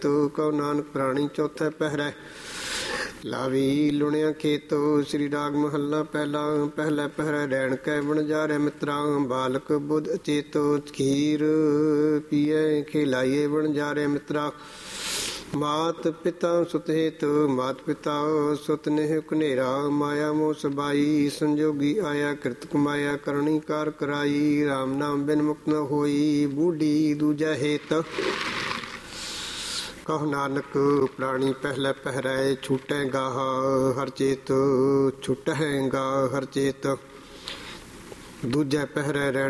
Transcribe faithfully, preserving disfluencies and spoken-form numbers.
ਤੋ ਕਉ ਨਾਨਕ ਪ੍ਰਾਣੀ ਚੌਥੈ ਪਹਿਰੈ। ਲਾਵੀ ਲੁਣਿਆ ਖੇਤੋ ਸ੍ਰੀ ਰਾਗ ਮਹੱਲਾ ਪਹਿਲਾ। ਪਹਿਲੇ ਪਹਿਰੇ ਰੈਣ ਕੈ ਵਣਜਾਰੇ ਮਿੱਤਰਾ। ਬਾਲਕ ਬੁੱਧ ਅਚੇਤੋ ਖੀਰ ਪੀਏ ਖਿਲਾਈਏ ਵਣਜਾਰੇ ਮਿੱਤਰਾ। ਮਾਤ ਪਿਤਾ ਸੁਤ ਹੇਤੁ ਮਾਤ ਪਿਤਾ ਸੁਤ ਨੇਹ ਕਨੇਰਾ। ਮਾਇਆ ਮੋਹ ਸਬਾਈ ਸੰਜੋਗੀ ਆਇਆ ਕਿਰਤ ਕਮਾਇਆ ਕਰਨੀ ਕਾਰ ਕਰਾਈ। ਰਾਮ ਨਾਮ ਬਿਨ ਮੁਕਤ ਨ ਹੋਈ ਬੂਢੀ ਦੂਜਾ ਹੇਤ। ਕਹੁ ਨਾਨਕ ਪ੍ਰਾਣੀ ਪਹਿਲੇ ਪਹਿਰਾਏ ਛੂਟੇਗਾ ਹਰ ਚੇਤ। ਛੁਟਹੇਗਾ ਹਰ ਚੇਤ ਦੂਜੇ ਪਹਿਰੇ ਰਹਿਣ